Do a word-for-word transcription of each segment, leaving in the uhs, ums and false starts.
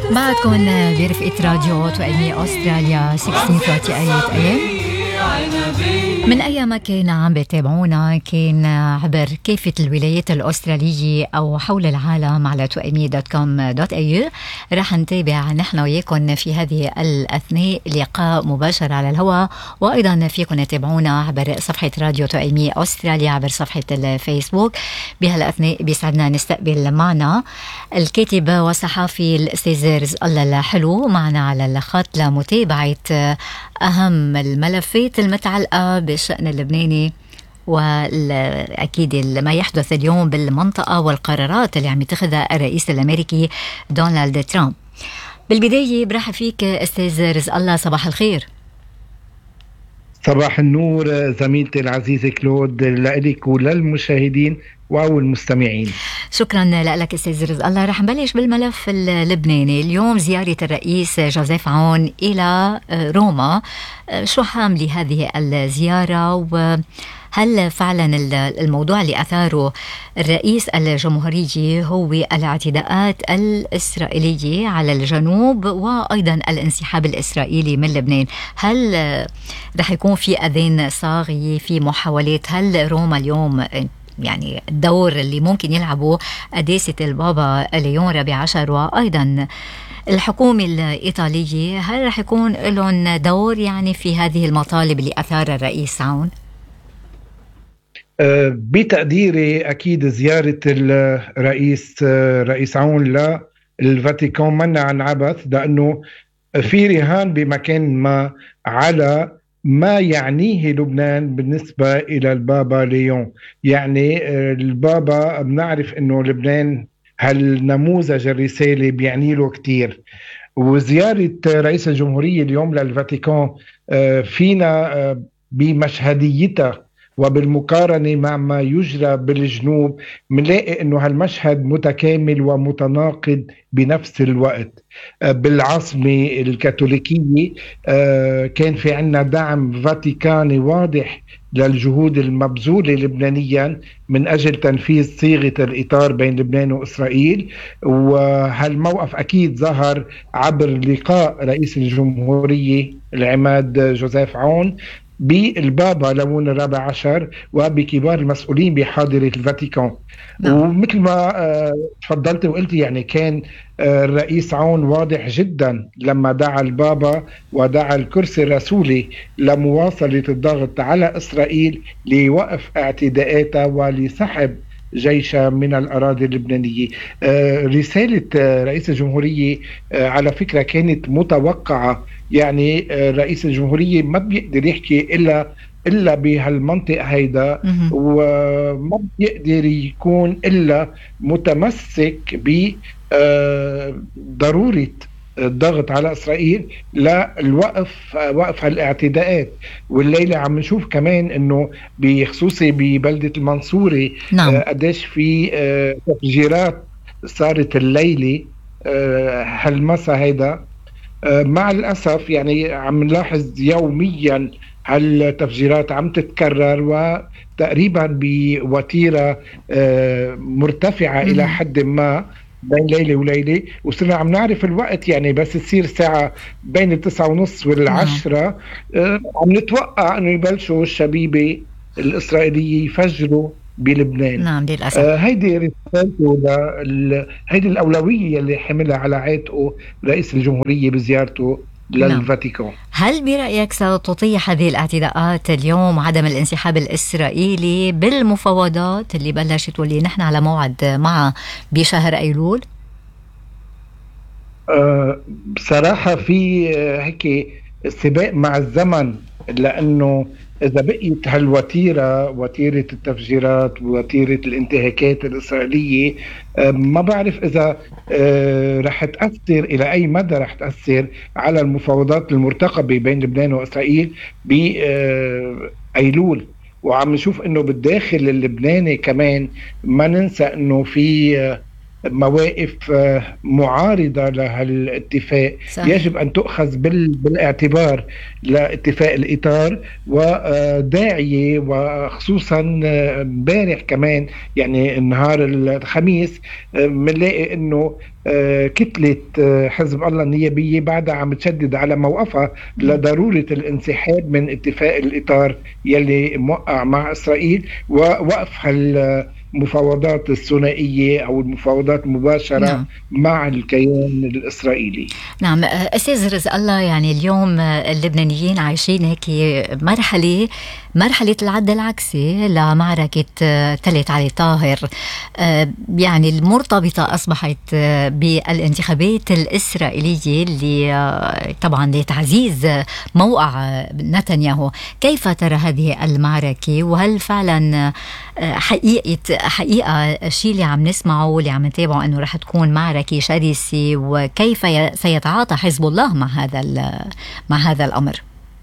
بعدكم برفقة راديو توأمية أستراليا ستة عشر ثلاثين أيام من أي مكان عم بتابعونا، كان عبر كافة الولايات الأسترالية أو حول العالم على توأمية دوت كوم دوت أي يو. رح نتابع نحن وياكم في هذه الأثناء لقاء مباشر على الهواء، وأيضا فيكم تتابعونا عبر صفحة راديو توأمية أستراليا عبر صفحة الفيسبوك. بهالأثناء بيسعدنا نستقبل معنا الكاتب والصحافي الأستاذ رزق الله الحلو معنا على الخط لمتابعة أهم الملفات المتعلقة بالشأن اللبناني وأكيد ما يحدث اليوم بالمنطقة والقرارات اللي عم يتخذها الرئيس الأمريكي دونالد ترامب. بالبداية برحب فيك أستاذ رزق الله، صباح الخير. صباح النور زميلتي العزيزة كلود، لك وللمشاهدين أو المستمعين. شكرا لك أستاذ رزق الله. رح نبلش بالملف اللبناني. اليوم زيارة الرئيس جوزيف عون إلى روما، شو حامل هذه الزيارة، وهل فعلا الموضوع اللي أثاره الرئيس الجمهورية هو الاعتداءات الإسرائيلية على الجنوب وأيضا الانسحاب الإسرائيلي من لبنان؟ هل رح يكون في أذان صاغية في محاولات؟ هل روما اليوم يعني الدور اللي ممكن يلعبه قداسة البابا ليون رابع عشر وأيضا الحكومة الإيطالية، هل رح يكون لهم دور يعني في هذه المطالب اللي أثار الرئيس عون؟ أه بتقديري أكيد زيارة الرئيس رئيس عون للفاتيكان منع عن عبث، لأنه في رهان بمكان ما على ما يعنيه لبنان بالنسبة إلى البابا ليون. يعني البابا بنعرف أنه لبنان هالنموذج الرسالة بيعني له كتير، وزيارة رئيس الجمهورية اليوم للفاتيكان فينا بمشهديتها وبالمقارنة مع ما يجرى بالجنوب منلاقي أنه هالمشهد متكامل ومتناقض بنفس الوقت. بالعاصمة الكاثوليكية كان في عنا دعم فاتيكاني واضح للجهود المبذولة لبنانيا من أجل تنفيذ صيغة الإطار بين لبنان وإسرائيل، وهالموقف أكيد ظهر عبر لقاء رئيس الجمهورية العماد جوزيف عون بالبابا ليون الرابع عشر وبكبار المسؤولين بحاضرة الفاتيكان. نعم. ومثل ما تفضلت وقلتي يعني كان الرئيس عون واضح جدا لما دعا البابا ودعا الكرسي الرسولي لمواصلة الضغط على إسرائيل لوقف اعتداءاتها ولسحب جيشها من الأراضي اللبنانية. رسالة رئيس الجمهورية على فكرة كانت متوقعة، يعني رئيس الجمهورية ما بيقدر يحكي إلا إلا بهالمنطقة هيدا، وما بيقدر يكون إلا متمسك بضرورة الضغط على إسرائيل للوقف وقف هالاعتداءات. والليلة عم نشوف كمان إنه بخصوصي ببلدة المنصورة نعم. قديش في تفجيرات صارت الليلة هالمسا هيدا. مع الأسف يعني عم نلاحظ يوميا هالتفجيرات عم تتكرر وتقريبا بوتيرة مرتفعة م- إلى حد ما بين ليلة وليلة، وصرنا عم نعرف الوقت يعني بس تصير ساعة بين التسعة ونص والعشرة عم نتوقع أنه يبلشوا الشبيبة الإسرائيلية يفجروا بلبنان. نعم للأسف. آه هيدي رسالته ل... هيدي الأولوية اللي حملها على عاتقه رئيس الجمهورية بزيارته للفاتيكان. نعم. هل برأيك ستطيح هذه الاعتداءات اليوم عدم الانسحاب الإسرائيلي بالمفاوضات اللي بلشت واللي نحن على موعد معها بشهر أيلول؟ آه بصراحة في هيك سباق مع الزمن، لأنه إذا بقيت هالوتيرة وتيرة التفجيرات وتيرة الانتهاكات الإسرائيلية ما بعرف إذا رح تأثر إلى أي مدى رح تأثر على المفاوضات المرتقبة بين لبنان وإسرائيل بأيلول. وعم نشوف إنه بالداخل اللبناني كمان ما ننسى إنه في مواقف معارضة لهالاتفاق صحيح. يجب أن تؤخذ بالاعتبار لاتفاق الإطار وداعية، وخصوصا امبارح كمان يعني النهار الخميس بنلاقي أنه كتلة حزب الله النيابية بعدها عم تشدد على موقفها لضرورة الانسحاب من اتفاق الإطار يلي موقع مع إسرائيل ووقف هالمفاوضات الثنائية أو المفاوضات المباشرة نعم. مع الكيان الإسرائيلي. نعم أستاذ رزق الله، يعني اليوم اللبنانيين عايشين هيك مرحلة مرحلة العد العكسي لمعركة تلت علي طاهر، يعني المرتبطة أصبحت بالانتخابات الإسرائيلية اللي طبعا لتعزيز موقع نتنياهو. كيف ترى هذه المعركة، وهل فعلا حقيقة حقيقة الشيء اللي عم نسمعه واللي عم نتابعه أنه رح تكون معركة شرسة، وكيف سيتعاطى حزب الله مع هذا مع هذا الأمر؟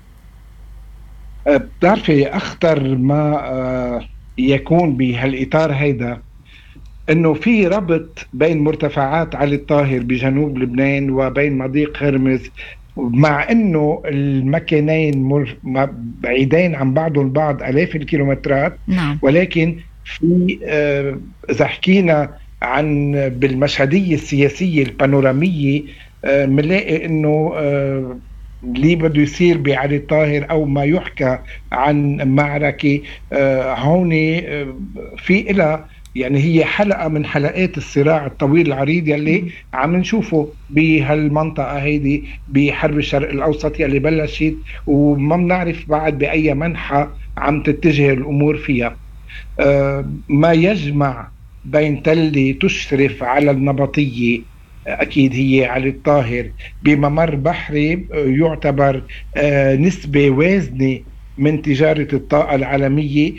بتعرفي أخطر ما يكون بهالإطار هيدا أنه في ربط بين مرتفعات علي الطاهر بجنوب لبنان وبين مضيق هرمز، مع أنه المكانين بعيدين عن بعضهم البعض آلاف الكيلومترات نعم. ولكن في إذا حكينا عن بالمشهدية السياسية البانورامية منلاقي أنه اللي بده يصير بعلي الطاهر أو ما يحكى عن معركة هون في إلى يعني هي حلقة من حلقات الصراع الطويل العريض يلي عم نشوفه بهالمنطقة هيدي بحرب الشرق الأوسط يلي بلشت وما بنعرف بعد بأي منحى عم تتجه الأمور فيها. ما يجمع بين تلة تشرف على النبطية أكيد هي علي الطاهر بممر بحري يعتبر نسبة وازنة من تجارة الطاقة العالمية،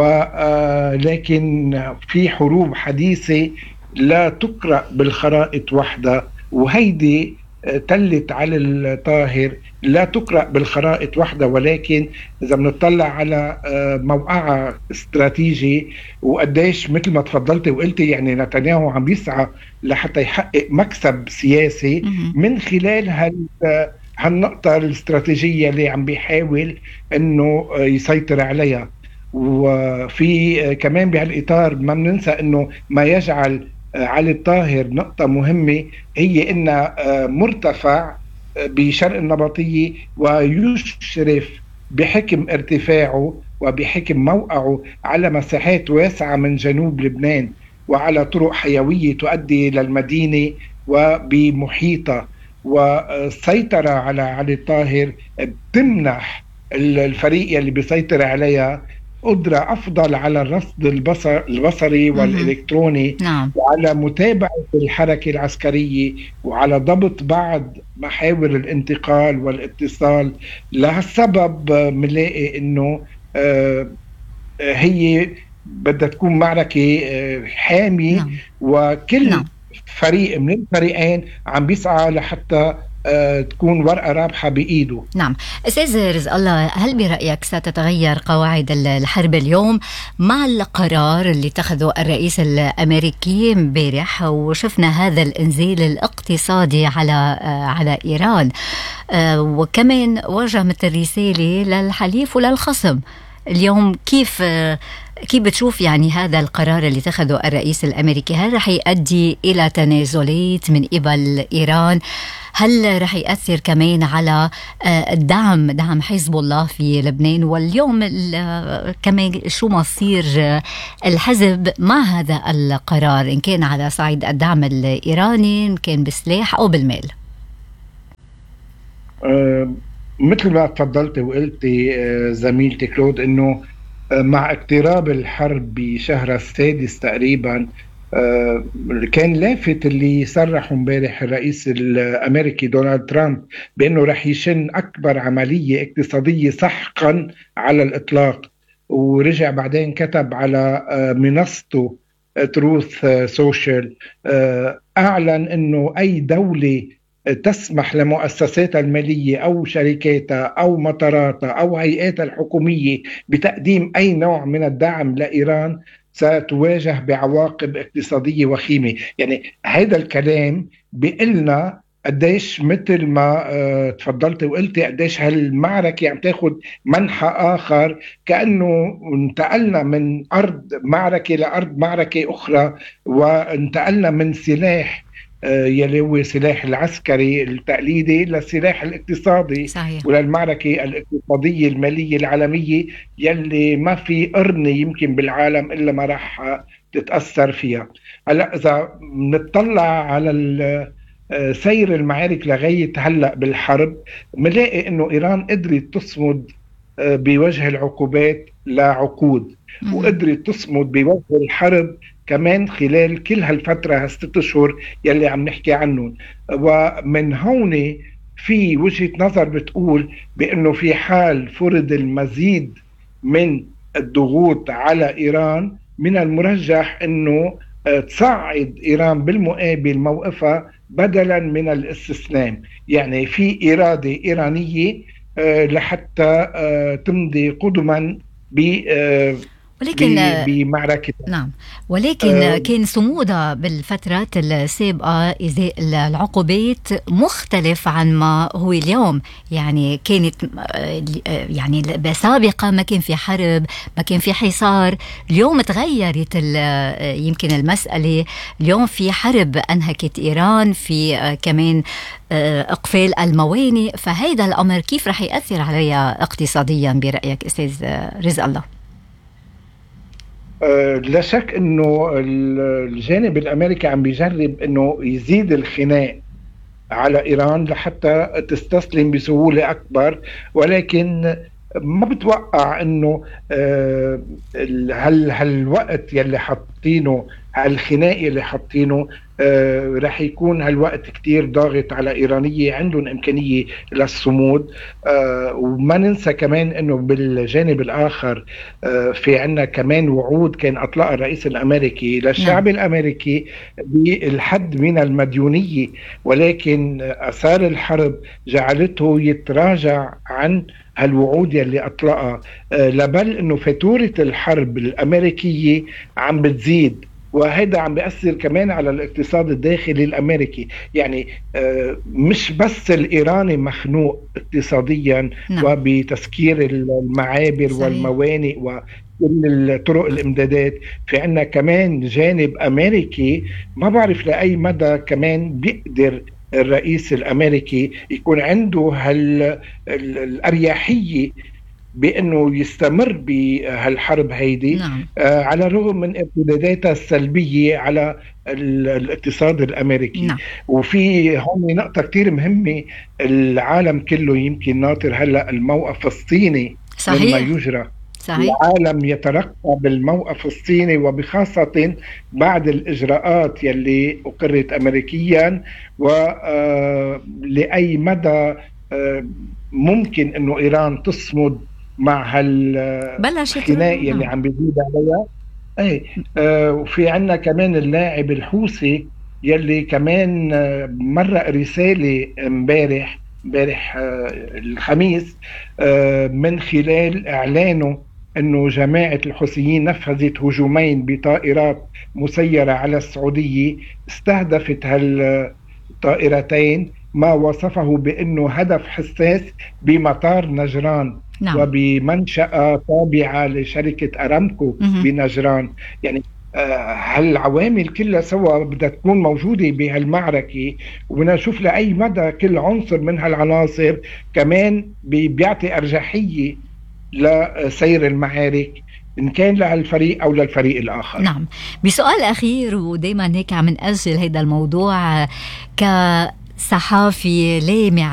ولكن في حروب حديثة لا تقرأ بالخرائط وحدها، وهيدي تلت علي الطاهر لا تقرأ بالخرائط وحدها، ولكن إذا بنطلع على موقعها استراتيجي وقديش مثل ما تفضلتي وقلتي يعني نتنياهو عم بيسعى لحتى يحقق مكسب سياسي من خلال هال هالنقطة الاستراتيجية اللي عم بيحاول انه يسيطر عليها. وفي كمان بهالإطار ما بننسى انه ما يجعل علي الطاهر نقطة مهمة هي انها مرتفع بشرق النبطية ويشرف بحكم ارتفاعه وبحكم موقعه على مساحات واسعة من جنوب لبنان وعلى طرق حيوية تؤدي للمدينة وبمحيطها، والسيطرة على علي الطاهر بتمنح الفريق اللي بيسيطر عليها قدرة أفضل على الرصد البصر البصري والإلكتروني نعم. وعلى متابعة الحركة العسكرية وعلى ضبط بعض محاور الانتقال والاتصال. لهالسبب منلاقي إنه آه هي بدها تكون معركة آه حامية نعم. وكل نعم. فريق من الفريقين عم بيسعى لحتى آه تكون ورقة رابحة بإيده. نعم أستاذ رزق الله، هل برأيك ستتغير قواعد الحرب اليوم مع القرار اللي اتخذه الرئيس الأمريكي امبارح، وشفنا هذا الإنزال الاقتصادي على آه على إيران، آه وكمان وجه مثل رسالة للحليف وللخصم اليوم؟ كيف آه كيف بتشوف يعني هذا القرار اللي اتخذه الرئيس الأمريكي؟ هل رح يؤدي إلى تنازلات من قبل إيران؟ هل رح يأثر كمان على الدعم دعم حزب الله في لبنان؟ واليوم كمان شو مصير الحزب مع هذا القرار إن كان على صعيد الدعم الإيراني إن كان بسلاح أو بالمال؟ أه مثل ما تفضلت وقلتي أه زميلتي كلود إنه مع اقتراب الحرب بشهر السادس تقريبا آه كان لافت اللي صرح امبارح الرئيس الامريكي دونالد ترامب بانه رح يشن اكبر عمليه اقتصاديه سحقا على الاطلاق، ورجع بعدين كتب على آه منصته تروث سوشيال آه اعلن انه اي دوله تسمح لمؤسساتها المالية أو شركاتها أو مطاراتها أو هيئاتها الحكومية بتقديم أي نوع من الدعم لإيران ستواجه بعواقب اقتصادية وخيمة. يعني هذا الكلام بيقلنا قديش مثل ما آه، تفضلت وقلتي قديش هالمعركة عم تاخد منحى آخر، كأنه انتقلنا من أرض معركة لأرض معركة أخرى، وانتقلنا من سلاح آه، يلي هو سلاح العسكري التقليدي للسلاح الاقتصادي، صحيح. وللمعركة الاقتصادية المالية العالمية يلي ما في قرن يمكن بالعالم إلا ما راح تتأثر فيها. هلا إذا نطلع على سير المعارك لغاية هلأ بالحرب، ملاقي إنه إيران قدرت تصمد بوجه العقوبات لعقود، وقدرت تصمد بوجه الحرب كمان خلال كل هالفترة هالست أشهر يلي عم نحكي عنهم. ومن هون في وجهة نظر بتقول بأنه في حال فرض المزيد من الضغوط على إيران، من المرجح أنه تصعد إيران بالمقابل موقفها بدلا من الاستسلام. يعني في إرادة إيرانية لحتى تمضي قدما ب ولكن بمعركة. نعم، ولكن أه كان صمودها بالفترات السابقة إزاء العقوبات مختلف عن ما هو اليوم. يعني كانت يعني سابقا ما كان في حرب، ما كان في حصار. اليوم تغيرت يمكن المسألة، اليوم في حرب أنهكت إيران، في كمان إقفال الموانئ. فهذا الأمر كيف رح يأثر عليها اقتصاديا برأيك أستاذ رزق الله؟ أه لا شك انه الجانب الامريكي عم بيجرب انه يزيد الخناق على ايران لحتى تستسلم بسهولة اكبر، ولكن ما بتوقع انه أه هال هالوقت يلي حاطينه، هالخناق اللي حاطينه أه رح يكون هالوقت كتير ضاغط على إيرانية عندهم إمكانية للصمود. أه وما ننسى كمان أنه بالجانب الآخر أه في عنا كمان وعود كان أطلقها الرئيس الأمريكي للشعب الأمريكي بالحد من المديونية، ولكن أثار الحرب جعلته يتراجع عن هالوعود يلي أطلقها. أه لبل أنه فاتورة الحرب الأمريكية عم بتزيد، وهذا عم بيأثر كمان على الاقتصاد الداخلي الأمريكي. يعني مش بس الإيراني مخنوق اقتصاديا نعم. وبتسكير المعابر صحيح. والموانئ وكل الطرق الإمدادات، في عنا كمان جانب أمريكي ما بعرف لأي مدى كمان بيقدر الرئيس الأمريكي يكون عنده هالأريحية بأنه يستمر بهالحرب هيدي نعم. آه على الرغم من ارتداداتها السلبية على الاقتصاد الأمريكي نعم. وفي هون نقطة كتير مهمة، العالم كله يمكن ناطر هلأ الموقف الصيني صحيح. لما يجرى صحيح. العالم يترقب الموقف الصيني، وبخاصة بعد الإجراءات يلي أقرت أمريكيا، ولأي مدى آه ممكن أنه إيران تصمد مع هالخناق اللي عم بيزيد عليها. اي آه وفي عنا كمان اللاعب الحوثي يلي كمان آه مرق رسالة امبارح امبارح آه الخميس آه من خلال اعلانه انه جماعة الحوثيين نفذت هجومين بطائرات مسيرة على السعودية استهدفت هالطائرتين ما وصفه بانه هدف حساس بمطار نجران نعم. وبمنشأة تابعة لشركة أرامكو بنجران. يعني هالعوامل كلها سوا بدها تكون موجودة بهالمعركة، وبدنا نشوف لأي مدى كل عنصر من هالعناصر كمان بيعطي أرجحية لسير المعارك إن كان لهالفريق أو للفريق الآخر. نعم. بسؤال أخير، ودايما هيك عم نأجل هذا الموضوع كصحافي لامع